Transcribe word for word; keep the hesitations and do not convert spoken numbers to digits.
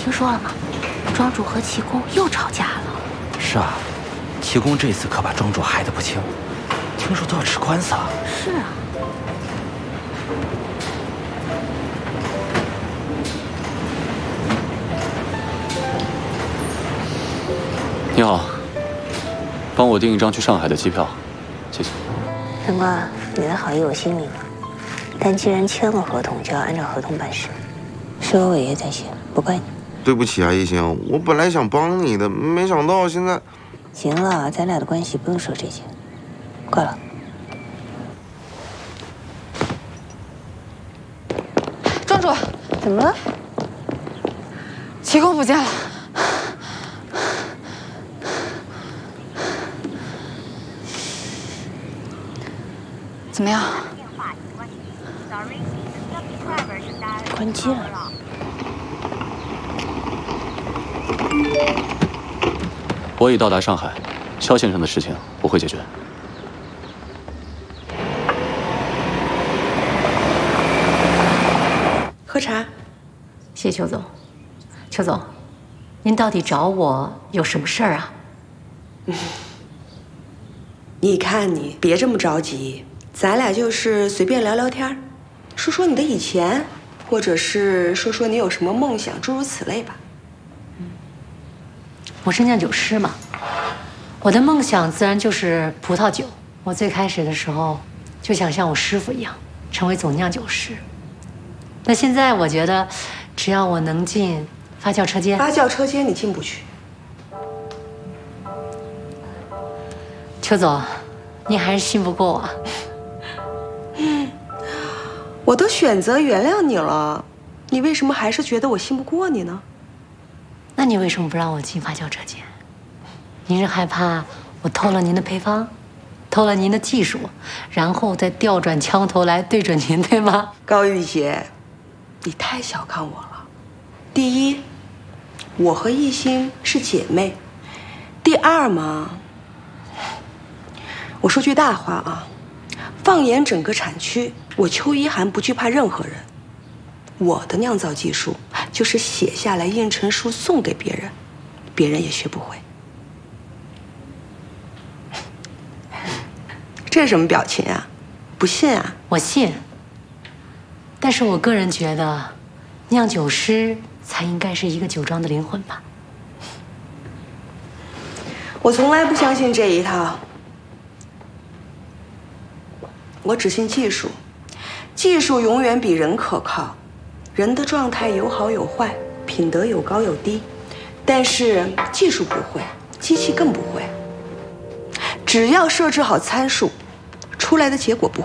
听说了吗？庄主和齐公又吵架了。 是啊，齐公这次可把庄主害得不轻，听说都要吃官司了。 是啊。 你好，帮我订一张去上海的机票，谢谢。 陈瓜，你的好意我心领了，但既然签了合同，就要按照合同办事。是我伟业在先，不怪你。 对不起啊，一星，我本来想帮你的，没想到现在…… 行了，咱俩的关系不用说这些，挂了。 庄主， 怎么了？ 齐公不见了。 怎么样？ 关机了。 我已到达上海，肖先生的事情我会解决。 喝茶。 谢邱总。邱总，您到底找我有什么事儿啊？ 嗯。你看你，别这么着急。 咱俩就是随便聊聊天，说说你的以前，或者是说说你有什么梦想，诸如此类吧。 嗯，我是酿酒师嘛，我的梦想自然就是葡萄酒。我最开始的时候就想像我师傅一样，成为总酿酒师。那现在我觉得，只要我能进发酵车间， 发酵车间你进不去。 邱总，你还是信不过我。 我都选择原谅你了，你为什么还是觉得我信不过你呢？ 那你为什么不让我进发酵车间？您是害怕我偷了您的配方，偷了您的技术，然后再调转枪头来对准您，对吗？ 高玉洁，你太小看我了。第一，我和艺兴是姐妹；第二嘛，我说句大话啊。 放眼整个产区，我邱一涵不惧怕任何人。我的酿造技术就是写下来印成书送给别人，别人也学不会。这是什么表情啊？不信啊？ 我信。但是我个人觉得，酿酒师才应该是一个酒庄的灵魂吧。 我从来不相信这一套。 我只信技术，技术永远比人可靠。人的状态有好有坏，品德有高有低，但是技术不会，机器更不会。只要设置好参数，出来的结果不会。